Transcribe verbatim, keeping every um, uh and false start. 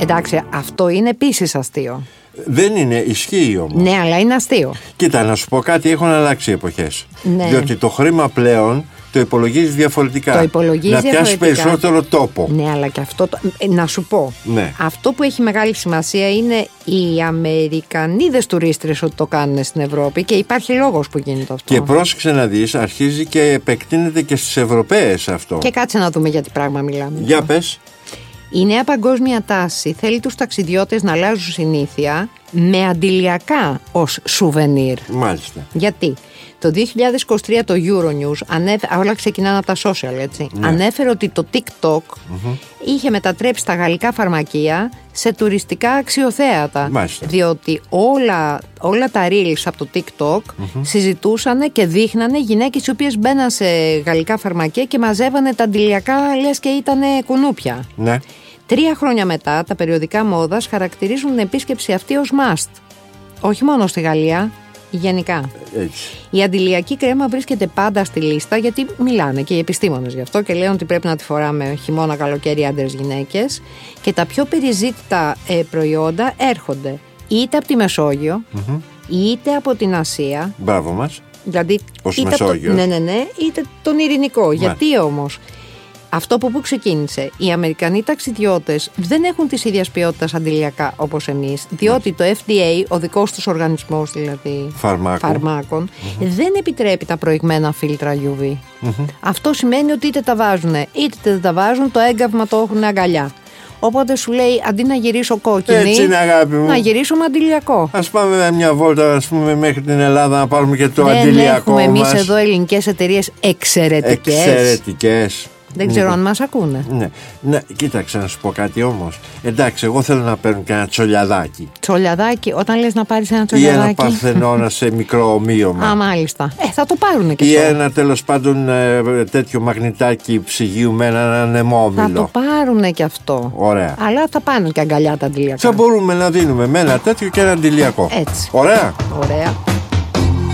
Εντάξει, αυτό είναι επίσης αστείο. Δεν είναι, ισχύει όμως. Ναι, αλλά είναι αστείο. Κοίτα, να σου πω κάτι, έχουν αλλάξει οι εποχές. Ναι. Διότι το χρήμα πλέον το υπολογίζει διαφορετικά. Το υπολογίζει να διαφορετικά. πιάσει περισσότερο τόπο. Ναι, αλλά και αυτό. Το... Ε, να σου πω. Ναι. Αυτό που έχει μεγάλη σημασία είναι οι Αμερικανίδες τουρίστρες ότι το κάνουν στην Ευρώπη και υπάρχει λόγος που γίνεται αυτό. Και πρόσεξε να δεις, αρχίζει και επεκτείνεται και στις Ευρωπαίες αυτό. Και κάτσε να δούμε για τι πράγμα μιλάμε. Για πες. Η νέα παγκόσμια τάση θέλει τους ταξιδιώτες να αλλάζουν συνήθεια με αντιλιακά ως σουβενίρ. Μάλιστα. Γιατί το δύο χιλιάδες είκοσι τρία το Euronews, ανέφε... όλα ξεκινάνε από τα social, έτσι, ναι. ανέφερε ότι το TikTok mm-hmm. είχε μετατρέψει τα γαλλικά φαρμακεία σε τουριστικά αξιοθέατα. Μάλιστα. Διότι όλα, όλα τα reels από το TikTok mm-hmm. συζητούσαν και δείχνανε γυναίκες οι οποίες μπαίναν σε γαλλικά φαρμακεία και μαζεύανε τα αντιλιακά λες και ήταν κουνούπια. Ναι. Τρία χρόνια μετά, τα περιοδικά μόδας χαρακτηρίζουν την επίσκεψη αυτή ως must. Όχι μόνο στη Γαλλία, γενικά. Έτσι. Η αντιλιακή κρέμα βρίσκεται πάντα στη λίστα γιατί μιλάνε και οι επιστήμονες γι' αυτό και λένε ότι πρέπει να τη φοράμε χειμώνα, καλοκαίρι, άντρες, γυναίκες. Και τα πιο περιζήτητα ε, προϊόντα έρχονται είτε από τη Μεσόγειο, mm-hmm. είτε από την Ασία. Μπράβο μας. Δηλαδή, ως είτε Μεσόγειο. Το, ναι, ναι, ναι, είτε τον Ειρηνικό. Ναι. Γιατί όμως? Αυτό από πού ξεκίνησε? Οι Αμερικανοί ταξιδιώτες δεν έχουν της ίδιας ποιότητας αντιλιακά όπως εμείς, διότι το εφ ντι έι, ο δικός τους οργανισμός δηλαδή Φαρμάκων, φαρμάκων mm-hmm. δεν επιτρέπει τα προηγμένα φίλτρα γιου βι. Mm-hmm. Αυτό σημαίνει ότι είτε τα βάζουν είτε δεν τα βάζουν, το έγκαυμα το έχουν αγκαλιά. Οπότε σου λέει, αντί να γυρίσω κόκκινη, έτσι είναι, αγάπη μου, να γυρίσω με αντιλιακό. Ας πάμε μια βόλτα, ας πούμε, μέχρι την Ελλάδα να πάρουμε και το δεν αντιλιακό μας. Έχουμε εμείς εδώ ελληνικές εταιρείες εξαιρετικές. Εξαιρετικές. Δεν ξέρω ναι. αν μας ακούνε. Ναι. Ναι, κοίταξε να σου πω κάτι όμως. Εντάξει, εγώ θέλω να παίρνω και ένα τσολιαδάκι. Τσολιαδάκι, όταν λες να πάρεις ένα τσολιαδάκι. Ή ένα παρθενώνα σε μικρό ομοίωμα. Α, μάλιστα. Ε, θα το πάρουνε και Ή αυτό. ένα τέλος πάντων ε, τέτοιο μαγνητάκι ψυγείου με έναν ανεμόμυλο. Θα το πάρουνε και αυτό. Ωραία. Αλλά θα πάνε και αγκαλιά τα αντιλιακά. Θα μπορούμε να δίνουμε με ένα τέτοιο και ένα αντιλιακό. Έτσι. Ωραία. Ωραία.